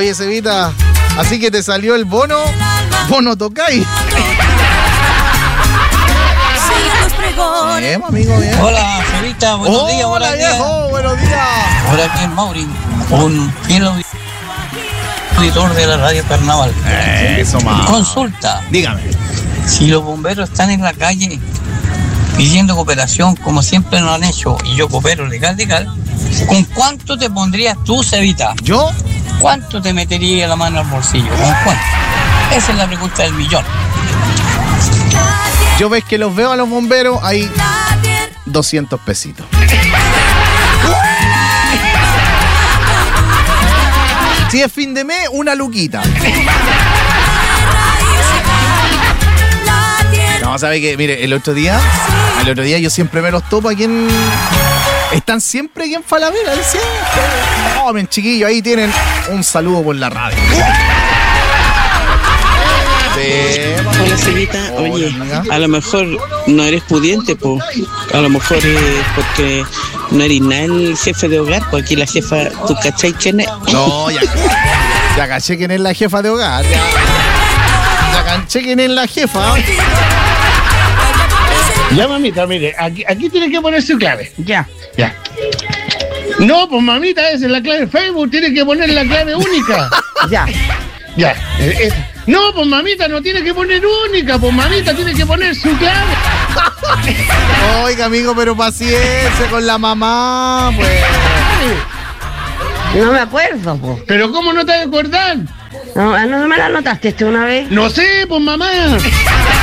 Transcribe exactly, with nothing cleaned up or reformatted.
Oye, Cevita, así que te salió el bono, bono Tocay. Bien, amigo, bien. Hola, Cevita, buenos Hola, días, buenos días. viejo, buenos días. Hola, aquí el Mauri, un fiel auditor de la radio Carnaval. Eso, más. Consulta. Dígame. Si los bomberos están en la calle pidiendo cooperación, como siempre lo han hecho, y yo coopero legal, legal, ¿con cuánto te pondrías tú, Cevita? ¿Yo? ¿Cuánto te metería la mano al bolsillo? ¿Con cuánto? Esa es la pregunta del millón. Yo ves que los veo a los bomberos, hay doscientos pesitos. Si es fin de mes, una luquita. No, ¿sabe qué? Mire, el otro día, el otro día yo siempre me los topo aquí en... Están siempre aquí en Falabella, siempre. Oh, men, chiquillos, ahí tienen un saludo por la radio. Sí. Hola, Cevita. Oye, amiga. a lo mejor no eres pudiente, pues. A lo mejor es porque no eres nada el jefe de hogar, pues aquí la jefa, ¿tú cachai quién es? No, ya, ya caché quién es la jefa de hogar. Ya, ya caché quién es la jefa. Ya, mamita, mire, aquí, aquí tiene que poner su clave. Ya. Ya. No, pues mamita, esa es la clave de Facebook, tiene que poner la clave única. Ya. Ya. eh, eh. No, pues mamita, no tiene que poner única, pues mamita tiene que poner su clave. Oiga, amigo, pero paciencia con la mamá, pues. No me acuerdo, po. Pero ¿cómo no te vas a acordar? No, no me la anotaste este una vez. No sé, pues mamá.